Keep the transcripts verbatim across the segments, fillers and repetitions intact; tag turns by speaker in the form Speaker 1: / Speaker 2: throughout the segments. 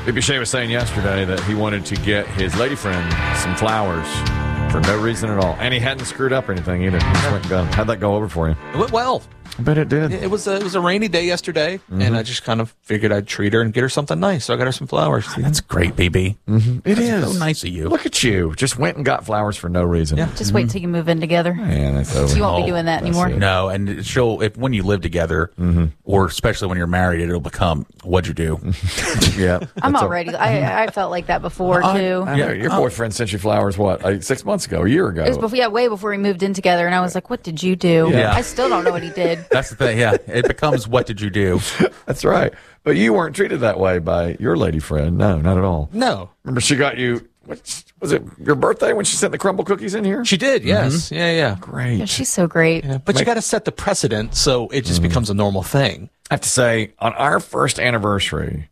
Speaker 1: B B Shea was saying yesterday that he wanted to get his lady friend some flowers for no reason at all. And he hadn't screwed up or anything either. He just went and got them. How'd that go over for you?
Speaker 2: It went well.
Speaker 1: I bet it did.
Speaker 2: It was a, it was a rainy day yesterday,
Speaker 1: Mm-hmm.
Speaker 2: and I just kind of figured I'd treat her and get her something nice. So I got her some flowers.
Speaker 3: That's great, B B.
Speaker 1: Mm-hmm. It
Speaker 3: That's
Speaker 1: is.
Speaker 3: so nice of you.
Speaker 1: Look at you. Just went and got flowers for no reason.
Speaker 2: Yeah.
Speaker 4: Just wait till you move in together.
Speaker 1: Man, that's over.
Speaker 4: You won't
Speaker 3: Oh,
Speaker 4: be doing that
Speaker 1: that's
Speaker 4: anymore.
Speaker 1: it.
Speaker 3: No, and she'll if when you live together, or especially when you're married, it'll become what'd you do?
Speaker 1: Yeah.
Speaker 4: I'm
Speaker 1: that's
Speaker 4: already. I, I felt like that before
Speaker 3: I-
Speaker 4: too.
Speaker 1: a- Yeah, your boyfriend sent you flowers, what, like six months ago, a year ago?
Speaker 4: It was before, yeah, way before we moved in together, and I was like, "What did you do?"
Speaker 3: Yeah.
Speaker 4: I still don't know what he did.
Speaker 3: That's the thing. Yeah, it becomes what did you do?
Speaker 1: That's right. But you weren't treated that way by your lady friend. No, not at all.
Speaker 2: No.
Speaker 1: Remember, she got you, what, was it your birthday when she sent the crumble cookies in here?
Speaker 2: She did, yes.
Speaker 1: Mm-hmm.
Speaker 2: Yeah, yeah.
Speaker 1: Great.
Speaker 4: Yeah, she's so great.
Speaker 2: Yeah, but you got to set the precedent so it just becomes a normal thing.
Speaker 1: I have to say, on our first anniversary,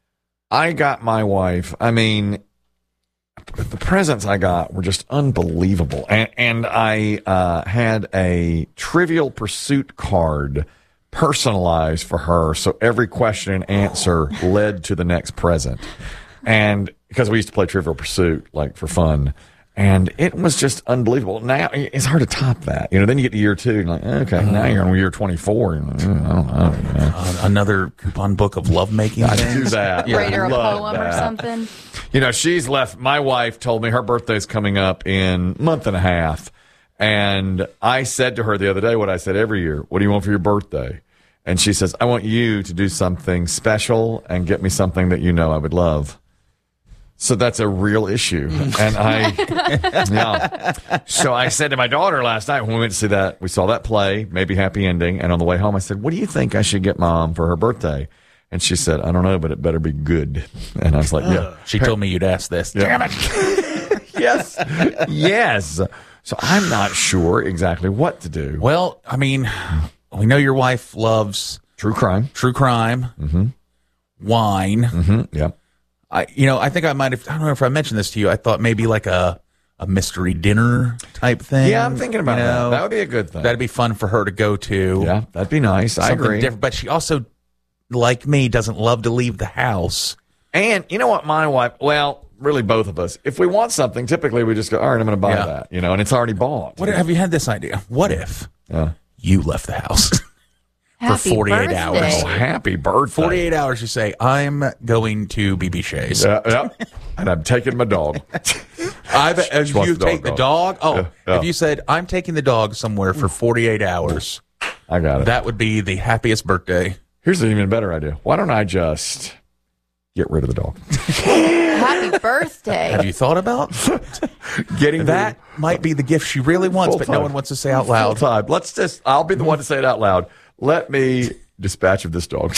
Speaker 1: I got my wife, I mean, the presents I got were just unbelievable. And, and I uh, had a Trivial Pursuit card personalized for her, so every question and answer led to the next present. And because we used to play Trivial Pursuit, like, for fun. And it was just unbelievable. Now, it's hard to top that. You know, then you get to year two, and like, okay, now you're on year twenty-four. And, like, mm, I don't know. You know.
Speaker 3: Uh, another coupon book of lovemaking.
Speaker 1: I do
Speaker 3: things.
Speaker 1: that.
Speaker 4: Write her a
Speaker 1: Love
Speaker 4: poem or
Speaker 1: that.
Speaker 4: something.
Speaker 1: You know, she's left. My wife told me her birthday's coming up in a month and a half. And I said to her the other day what I said every year: what do you want for your birthday? And she says, I want you to do something special and get me something that you know I would love. So that's a real issue. And I, yeah. So I said to my daughter last night when we went to see that, we saw that play, Maybe Happy Ending. And on the way home, I said, what do you think I should get Mom for her birthday? And she said, I don't know, but it better be good. And I was like, yeah.
Speaker 3: She told me you'd ask this.
Speaker 1: Damn it. Yes. Yes. So I'm not sure exactly what to do.
Speaker 3: Well, I mean, we know your wife loves
Speaker 1: True crime.
Speaker 3: true crime,
Speaker 1: Mm-hmm.
Speaker 3: wine.
Speaker 1: Mm-hmm. Yeah.
Speaker 3: I, you know, I think I might have. I don't know if I mentioned this to you. I thought maybe like a a mystery dinner type thing.
Speaker 1: Yeah, I'm thinking about
Speaker 3: you know?
Speaker 1: that. That would be a good thing.
Speaker 3: That'd be fun for her to go to.
Speaker 1: Yeah, that'd be nice. I
Speaker 3: Something
Speaker 1: agree.
Speaker 3: different. But she also, like me, doesn't love to leave the house.
Speaker 1: And you know what, my wife, well, really both of us, if we want something, typically we just go, all right, I'm going to buy
Speaker 3: Yeah.
Speaker 1: that, you know, and it's already bought.
Speaker 3: What have you had this idea? What if
Speaker 1: Yeah.
Speaker 3: you left the house
Speaker 4: Happy
Speaker 3: forty-eight
Speaker 4: birthday.
Speaker 3: hours.
Speaker 1: Oh, happy birthday.
Speaker 3: forty-eight hours? You say, I'm going to B B Shay's.
Speaker 1: Yeah, yeah. And I'm taking my dog.
Speaker 3: I've, if
Speaker 1: wants
Speaker 3: you
Speaker 1: the dog
Speaker 3: take the
Speaker 1: off.
Speaker 3: dog, oh,
Speaker 1: Yeah, yeah.
Speaker 3: if you said, I'm taking the dog somewhere for forty-eight hours,
Speaker 1: I got it.
Speaker 3: that would be the happiest birthday.
Speaker 1: Here's an even better idea. Why don't I just get rid of the dog?
Speaker 4: Happy birthday.
Speaker 3: Have you thought about
Speaker 1: Getting
Speaker 3: that? Might be the gift she really wants,
Speaker 1: Full
Speaker 3: but no
Speaker 1: time.
Speaker 3: one wants to say out
Speaker 1: Full
Speaker 3: loud.
Speaker 1: time. Let's just, I'll be the one to say it out loud. Let me dispatch of this dog.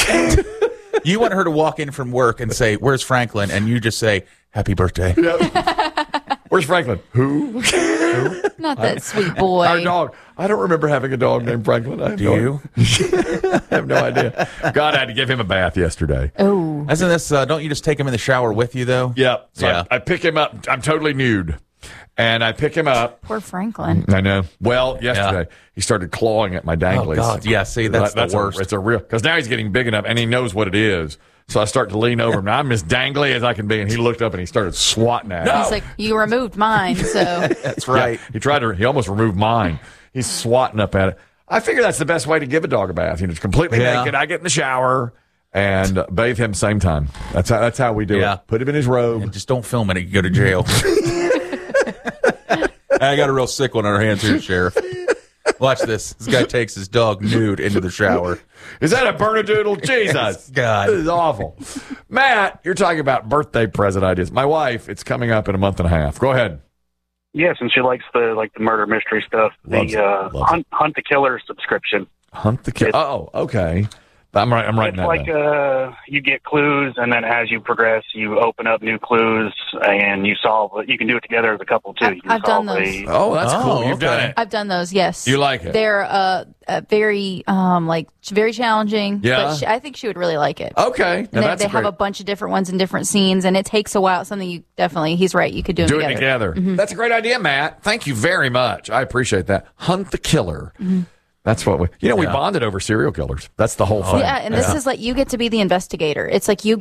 Speaker 3: You want her to walk in from work and say, "Where's Franklin?" And you just say, "Happy birthday."
Speaker 1: Where's Franklin? Who?
Speaker 4: Not that sweet boy.
Speaker 1: Our dog. I don't remember having a dog named Franklin. I have
Speaker 3: Do
Speaker 1: no
Speaker 3: you?
Speaker 1: I have no idea. God, I had to give him a bath yesterday.
Speaker 4: Oh,
Speaker 3: Isn't this? Uh, don't you just take him in the shower with you though?
Speaker 1: Yeah. So
Speaker 3: Yeah.
Speaker 1: I, I pick him up. I'm totally nude. And I pick him up.
Speaker 4: poor Franklin.
Speaker 1: I know. Well, yesterday he started clawing at my danglies.
Speaker 3: Oh God, yeah. See, that's,
Speaker 1: That-
Speaker 3: the worst.
Speaker 1: A, it's a real, because now he's getting big enough and he knows what it is. So I start to lean over him. Now I'm as dangly as I can be. And he looked up and he started swatting at me.
Speaker 4: He's like, you removed mine, so
Speaker 3: That's right.
Speaker 1: Yeah, he tried to, he almost removed mine. He's swatting up at it. I figure that's the best way to give a dog a bath. You know, it's completely
Speaker 3: Yeah.
Speaker 1: naked. I get in the shower and bathe him same time. That's how, that's how we do
Speaker 3: Yeah.
Speaker 1: it. Put him in his robe.
Speaker 3: And just don't film it. You go to jail. I got a real sick one on our hands here, Sheriff. Watch this. This guy takes his dog nude into the shower.
Speaker 1: Is that a Bernadoodle? Jesus.
Speaker 3: God.
Speaker 1: This is awful. Matt, you're talking about birthday present ideas. My wife, it's coming up in a month and a half. Go ahead.
Speaker 5: Yes, and she likes the like the murder mystery stuff.
Speaker 1: Loves
Speaker 5: the
Speaker 1: it,
Speaker 5: uh,
Speaker 1: loves
Speaker 5: Hunt, Hunt the Killer subscription.
Speaker 1: Hunt the kid. Oh, okay. I'm right. I'm writing
Speaker 5: It's
Speaker 1: that
Speaker 5: like
Speaker 1: down.
Speaker 5: uh, you get clues, and then as you progress, you open up new clues, and you solve. You can do it together as a couple too.
Speaker 4: I-
Speaker 5: You can
Speaker 4: I've done
Speaker 5: solve
Speaker 4: those.
Speaker 5: a-
Speaker 1: Oh, that's
Speaker 3: Oh,
Speaker 1: cool. You've
Speaker 3: okay.
Speaker 1: done it.
Speaker 4: I've done those. Yes,
Speaker 1: You like it?
Speaker 4: They're uh, uh very um like very challenging.
Speaker 1: Yeah.
Speaker 4: but she, I think she would really like it.
Speaker 1: Okay.
Speaker 4: And
Speaker 1: Now
Speaker 4: they,
Speaker 1: that's
Speaker 4: they have
Speaker 1: great.
Speaker 4: a bunch of different ones in different scenes, and it takes a while. Something you definitely, he's right. You could do,
Speaker 1: Do
Speaker 4: them
Speaker 1: it
Speaker 4: together.
Speaker 1: together. That's a great idea, Matt. Thank you very much. I appreciate that. Hunt the killer. That's what we, you know, we
Speaker 3: Yeah.
Speaker 1: bonded over serial killers. That's the whole thing.
Speaker 4: Yeah, and this is like you get to be the investigator. It's like you